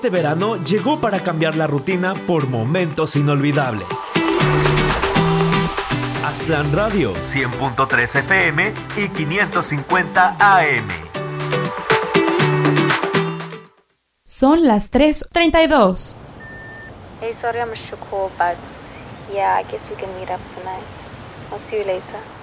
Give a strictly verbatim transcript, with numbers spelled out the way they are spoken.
Este verano llegó para cambiar la rutina por momentos inolvidables. Aztlán Radio, cien punto tres F M y quinientos cincuenta A M. Son las tres treinta y dos. Hey, sorry I missed your call, but yeah, I guess we can meet up tonight. I'll see you later.